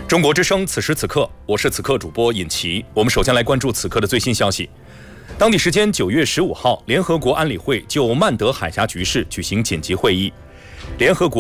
中国之声，此时此刻，我是此刻主播尹奇。我们首先来关注此刻的最新消息。当地时间9月15号，联合国安理会就曼德海峡局势举行紧急会议。联合国